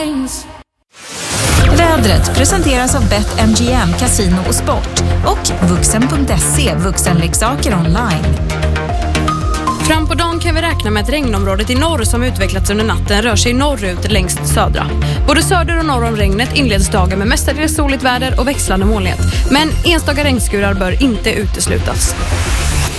Vädret presenteras av BetMGM, Casino och Sport och Vuxen.se, vuxenleksaker online. Fram på dagen kan vi räkna med att regnområdet i norr som utvecklats under natten rör sig norrut längst södra. Både söder och norr om regnet inleds dagen med mestadels soligt väder och växlande molnighet. Men enstaka regnskurar bör inte uteslutas.